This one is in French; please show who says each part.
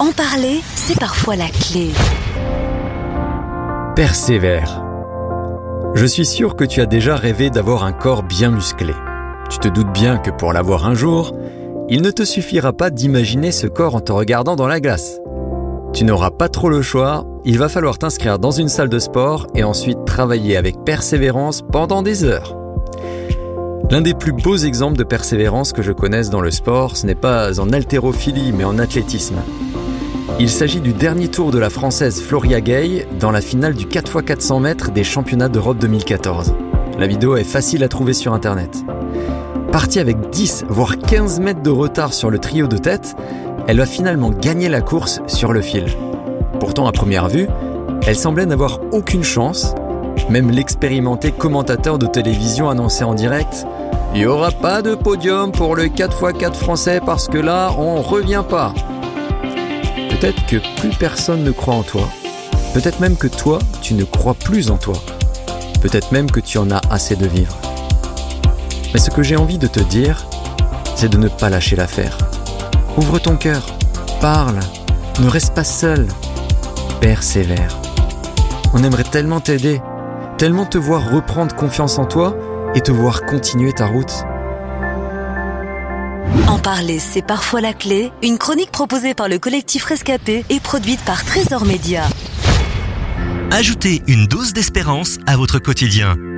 Speaker 1: En parler, c'est parfois la clé.
Speaker 2: Persévère. Je suis sûr que tu as déjà rêvé d'avoir un corps bien musclé. Tu te doutes bien que pour l'avoir un jour, il ne te suffira pas d'imaginer ce corps en te regardant dans la glace. Tu n'auras pas trop le choix, il va falloir t'inscrire dans une salle de sport et ensuite travailler avec persévérance pendant des heures. L'un des plus beaux exemples de persévérance que je connaisse dans le sport, ce n'est pas en haltérophilie mais en athlétisme. Il s'agit du dernier tour de la Française Floria Gay dans la finale du 4x400 mètres des championnats d'Europe 2014. La vidéo est facile à trouver sur internet. Partie avec 10 voire 15 mètres de retard sur le trio de tête, elle va finalement gagner la course sur le fil. Pourtant, à première vue, elle semblait n'avoir aucune chance. Même l'expérimenté commentateur de télévision annonçait en direct « Il n'y aura pas de podium pour le 4x4 français parce que là, on ne revient pas ». Peut-être que plus personne ne croit en toi. Peut-être même que toi, tu ne crois plus en toi. Peut-être même que tu en as assez de vivre. Mais ce que j'ai envie de te dire, c'est de ne pas lâcher l'affaire. Ouvre ton cœur, parle, ne reste pas seul, persévère. On aimerait tellement t'aider, tellement te voir reprendre confiance en toi et te voir continuer ta route.
Speaker 1: En parler, c'est parfois la clé. Une chronique proposée par le collectif Rescapé et produite par Trésor Média.
Speaker 3: Ajoutez une dose d'espérance à votre quotidien.